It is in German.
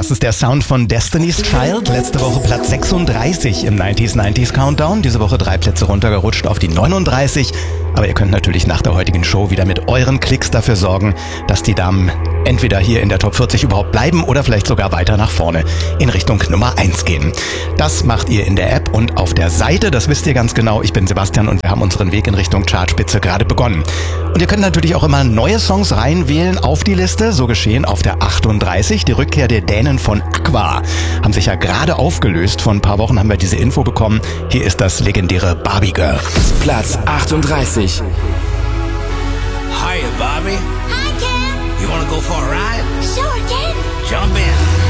Das ist der Sound von Destiny's Child. Letzte Woche Platz 36 im 90s Countdown. Diese Woche 3 Plätze runtergerutscht auf die 39. Aber ihr könnt natürlich nach der heutigen Show wieder mit euren Klicks dafür sorgen, dass die Damen entweder hier in der Top 40 überhaupt bleiben oder vielleicht sogar weiter nach vorne in Richtung Nummer 1 gehen. Das macht ihr in der App und auf der Seite. Das wisst ihr ganz genau. Ich bin Sebastian und wir haben unseren Weg in Richtung Chartspitze gerade begonnen. Und ihr könnt natürlich auch immer neue Songs reinwählen auf die Liste. So geschehen auf der 38. Die Rückkehr der Dänen von Aqua haben sich ja gerade aufgelöst. Vor ein paar Wochen haben wir diese Info bekommen. Hier ist das legendäre Barbie Girl. Platz 38. Hiya, Bobby. Hi, Ken. You wanna go for a ride? Sure, Ken. Jump in.